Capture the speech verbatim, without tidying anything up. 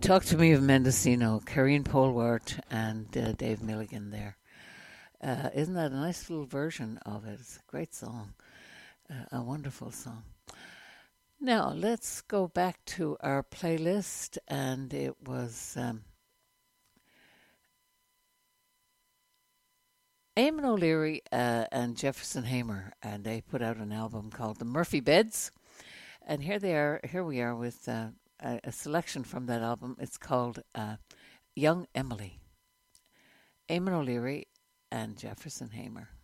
Talk to Me of Mendocino, Karine Polwart and uh, Dave Milligan there. Uh, isn't that a nice little version of it? It's a great song, uh, a wonderful song. Now, let's go back to our playlist, and it was um, Eamon O'Leary uh, and Jefferson Hamer, and they put out an album called The Murphy Beds. And here they are. Here we are with uh, a, a selection from that album. It's called uh, Young Emily. Eamon O'Leary and Jefferson Hamer.